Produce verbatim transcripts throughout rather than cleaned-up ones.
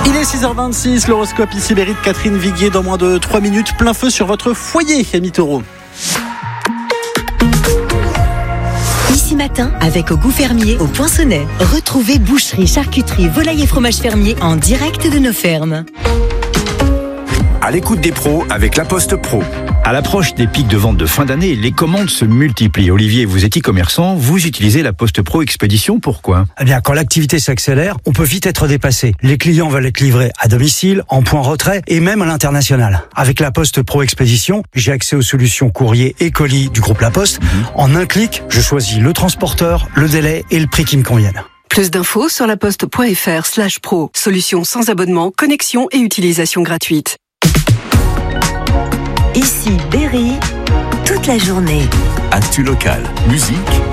Il est six heures vingt-six, l'horoscope ici Berry de Catherine Viguier dans moins de trois minutes. Plein feu sur votre foyer, amis taureaux. Ici matin, avec Au Goût Fermier, au Poinçonnet. Retrouvez boucherie, charcuterie, volaille et fromage fermier en direct de nos fermes. À l'écoute des pros avec La Poste Pro. À l'approche des pics de vente de fin d'année, les commandes se multiplient. Olivier, vous êtes e-commerçant, vous utilisez La Poste Pro Expédition, pourquoi ? Eh bien, quand l'activité s'accélère, on peut vite être dépassé. Les clients veulent être livrés à domicile, en point retrait et même à l'international. Avec La Poste Pro Expédition, j'ai accès aux solutions courrier et colis du groupe La Poste. Mmh. En un clic, je choisis le transporteur, le délai et le prix qui me conviennent. Plus d'infos sur laposte.fr slash pro. Solution sans abonnement, connexion et utilisation gratuite. Ici Berry, toute la journée. Actu local, musique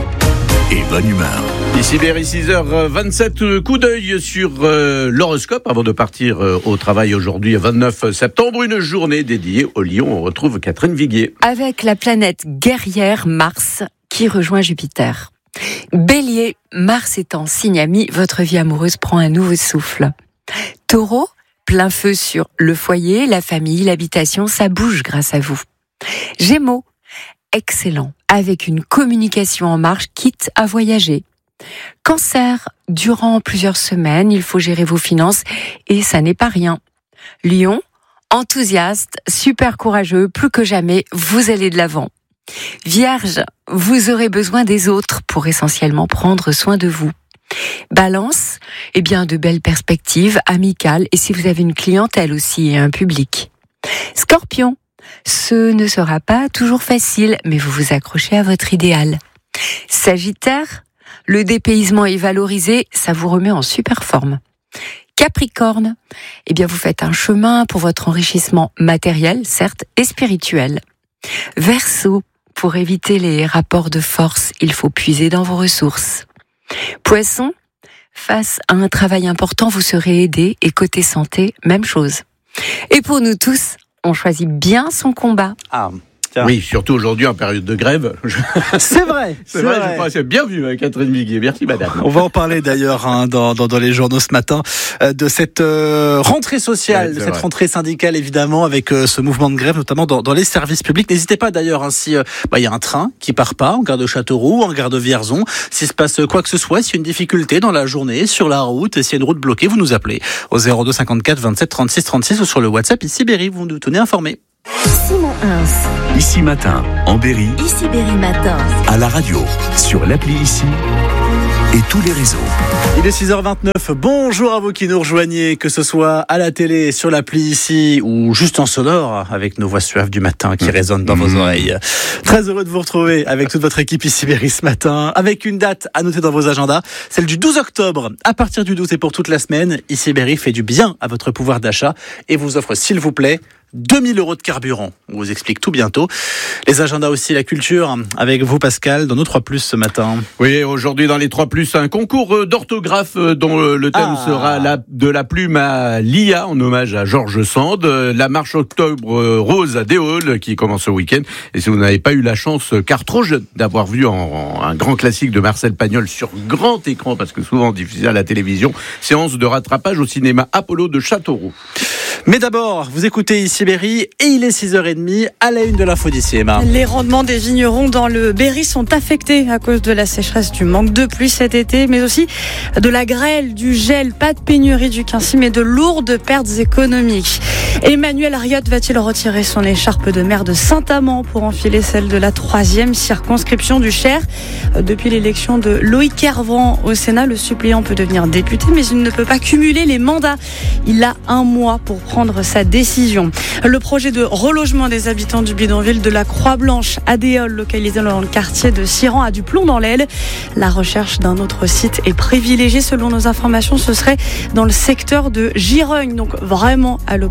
et bonne humeur. Ici Berry, six heures vingt-sept, coup d'œil sur euh, l'horoscope avant de partir euh, au travail aujourd'hui, vingt-neuf septembre, une journée dédiée au lion. On retrouve Catherine Viguier. Avec la planète guerrière Mars qui rejoint Jupiter. Bélier, Mars est en signe ami, votre vie amoureuse prend un nouveau souffle. Taureau, plein feu sur le foyer, la famille, l'habitation, ça bouge grâce à vous. Gémeaux, excellent, avec une communication en marche, quitte à voyager. Cancer, durant plusieurs semaines, il faut gérer vos finances et ça n'est pas rien. Lion, enthousiaste, super courageux, plus que jamais, vous allez de l'avant. Vierge, vous aurez besoin des autres pour essentiellement prendre soin de vous. Balance, eh bien de belles perspectives, amicales, et si vous avez une clientèle aussi et un public. Scorpion, ce ne sera pas toujours facile, mais vous vous accrochez à votre idéal. Sagittaire, le dépaysement est valorisé, ça vous remet en super forme. Capricorne, eh bien vous faites un chemin pour votre enrichissement matériel, certes, et spirituel. Verseau, pour éviter les rapports de force, il faut puiser dans vos ressources. Poisson, face à un travail important, vous serez aidé, et côté santé, même chose. Et pour nous tous, on choisit bien son combat. Ah. Oui, surtout aujourd'hui en période de grève. C'est vrai. C'est, c'est vrai, vrai. Je pense, c'est bien vu, Catherine Viguier. Merci, madame. On va en parler d'ailleurs hein, dans, dans, dans les journaux ce matin euh, de cette euh, rentrée sociale, ouais, de cette vrai. rentrée syndicale évidemment, avec euh, ce mouvement de grève, notamment dans, dans les services publics. N'hésitez pas d'ailleurs, hein, si euh, bah, y a un train qui part pas en gare de Châteauroux, en gare de Vierzon, s'il se passe quoi que ce soit, s'il y a une difficulté dans la journée, sur la route, s'il y a une route bloquée, vous nous appelez au zéro deux cinquante-quatre vingt-sept trente-six trente-six ou sur le WhatsApp ici Berry, vous nous tenez informés. Simon Hins. Ici matin, en Berry. Ici Berry matin. À la radio, sur l'appli Ici et tous les réseaux. Il est six heures vingt-neuf. Bonjour à vous qui nous rejoignez, que ce soit à la télé, sur l'appli Ici ou juste en sonore avec nos voix suaves du matin qui mmh. résonnent dans mmh. vos oreilles. Très heureux de vous retrouver avec toute votre équipe Ici Berry ce matin, avec une date à noter dans vos agendas, celle du douze octobre. À partir du douze et pour toute la semaine, Ici Berry fait du bien à votre pouvoir d'achat et vous offre, s'il vous plaît, deux mille euros de carburant. On vous explique tout bientôt. Les agendas aussi, la culture, avec vous Pascal, dans nos trois plus ce matin. Oui, aujourd'hui dans les trois plus, un concours d'orthographe dont le thème ah. sera la, de la plume à l'I A, en hommage à Georges Sand. La marche Octobre Rose à Déaule, qui commence ce week-end. Et si vous n'avez pas eu la chance, car trop jeune, d'avoir vu en, en, un grand classique de Marcel Pagnol sur grand écran, parce que souvent diffusé à la télévision, séance de rattrapage au cinéma Apollo de Châteauroux. Mais d'abord, vous écoutez Ici Berry et il est six heures trente à la une de l'info d'ici, Emma. Les rendements des vignerons dans le Berry sont affectés à cause de la sécheresse, du manque de pluie cet été, mais aussi de la grêle, du gel, pas de pénurie du quincy, mais de lourdes pertes économiques. Emmanuel Riotte va-t-il retirer son écharpe de maire de Saint-Amand pour enfiler celle de la troisième circonscription du Cher? Depuis l'élection de Loïc Kervran au Sénat, le suppléant peut devenir député, mais il ne peut pas cumuler les mandats. Il a un mois pour prendre sa décision. Le projet de relogement des habitants du bidonville de la Croix-Blanche à Déaule, localisé dans le quartier de Siran, a du plomb dans l'aile. La recherche d'un autre site est privilégiée. Selon nos informations, ce serait dans le secteur de Girogne, donc vraiment à l'opposé du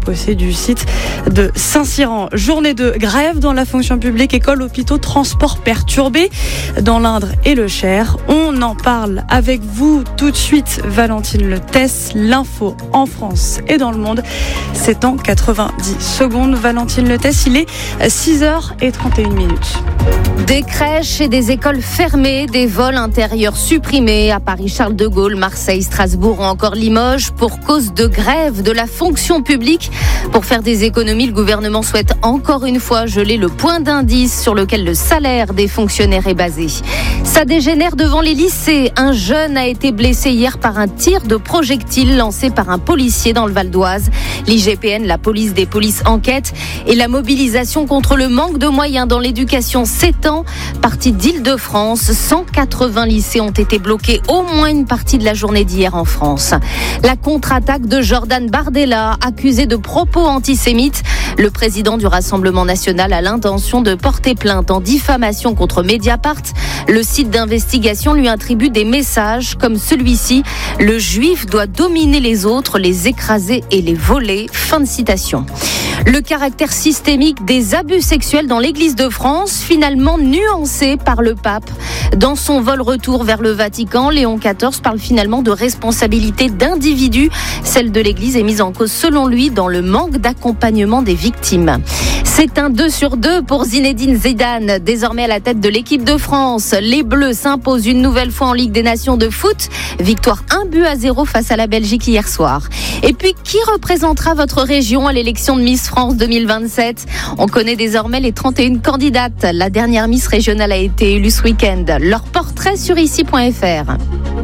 du site de Saint-Cyran. Journée de grève dans la fonction publique, écoles, hôpitaux, transports perturbés dans l'Indre et le Cher. On en parle avec vous tout de suite. Valentine Letès, l'info en France et dans le monde. C'est en quatre-vingt-dix secondes. Valentine Letès, il est six heures trente et une minutes. Des crèches et des écoles fermées, des vols intérieurs supprimés à Paris-Charles de Gaulle, Marseille, Strasbourg ou encore Limoges pour cause de grève de la fonction publique. Pour faire des économies, le gouvernement souhaite encore une fois geler le point d'indice sur lequel le salaire des fonctionnaires est basé. Ça dégénère devant les lycées. Un jeune a été blessé hier par un tir de projectile lancé par un policier dans le Val d'Oise. L'I G P N, la police des polices, enquête et la mobilisation contre le manque de moyens dans l'éducation s'étend. Partie d'Île-de-France, cent quatre-vingts lycées ont été bloqués au moins une partie de la journée d'hier en France. La contre-attaque de Jordan Bardella, accusé de propos antisémites. Le président du Rassemblement national a l'intention de porter plainte en diffamation contre Mediapart. Le site d'investigation lui attribue des messages comme celui-ci. Le juif doit dominer les autres, les écraser et les voler. Fin de citation. Le caractère systémique des abus sexuels dans l'Église de France, finalement nuancé par le pape. Dans son vol retour vers le Vatican, Léon quatorze parle finalement de responsabilité d'individus. Celle de l'Église est mise en cause selon lui dans le manque d'accompagnement des victimes. C'est un deux sur deux pour Zinedine Zidane, désormais à la tête de l'équipe de France. Les Bleus s'imposent une nouvelle fois en Ligue des Nations de foot. Victoire un but à zéro face à la Belgique hier soir. Et puis, qui représentera votre région à l'élection de Miss France deux mille vingt-sept ? On connaît désormais les trente et une candidates. La dernière Miss régionale a été élue ce week-end. Leur portrait sur ici point f r.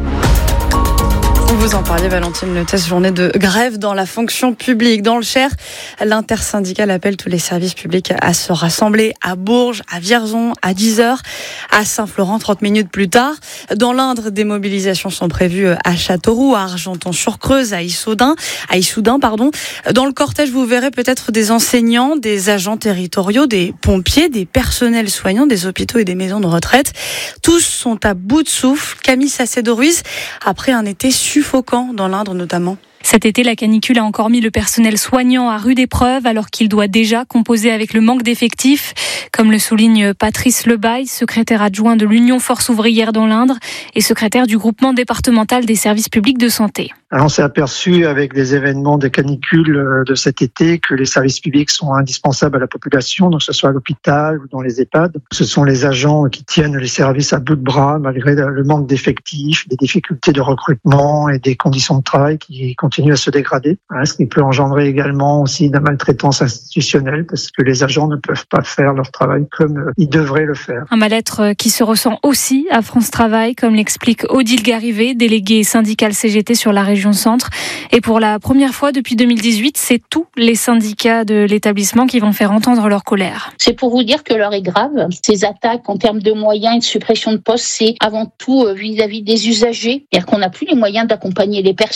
Vous en parliez, Valentine Letès, journée de grève dans la fonction publique. Dans le Cher, l'intersyndicale appelle tous les services publics à se rassembler à Bourges, à Vierzon, à dix heures, à Saint-Florent, trente minutes plus tard. Dans l'Indre, des mobilisations sont prévues à Châteauroux, à Argenton-sur-Creuse, à Issoudun, à Issoudun, pardon. Dans le cortège, vous verrez peut-être des enseignants, des agents territoriaux, des pompiers, des personnels soignants, des hôpitaux et des maisons de retraite. Tous sont à bout de souffle. Camille Sacédo-Ruiz, après un été suffisant dans l'Indre notamment. Cet été, la canicule a encore mis le personnel soignant à rude épreuve alors qu'il doit déjà composer avec le manque d'effectifs. Comme le souligne Patrice Lebaille, secrétaire adjoint de l'Union Force Ouvrière dans l'Indre et secrétaire du groupement départemental des services publics de santé. Alors on s'est aperçu avec des événements de canicule de cet été que les services publics sont indispensables à la population, donc que ce soit à l'hôpital ou dans les EHPAD. Ce sont les agents qui tiennent les services à bout de bras malgré le manque d'effectifs, des difficultés de recrutement et des conditions de travail qui continuent à se dégrader. Ce qui peut engendrer également aussi de la maltraitance institutionnelle parce que les agents ne peuvent pas faire leur travail comme ils devraient le faire. Un mal-être qui se ressent aussi à France Travail, comme l'explique Odile Garivé, déléguée syndicale C G T sur la région Centre. Et pour la première fois depuis deux mille dix-huit, c'est tous les syndicats de l'établissement qui vont faire entendre leur colère. C'est pour vous dire que l'heure est grave. Ces attaques en termes de moyens et de suppression de postes, c'est avant tout vis-à-vis des usagers. C'est-à-dire qu'on n'a plus les moyens d'accompagner les personnes.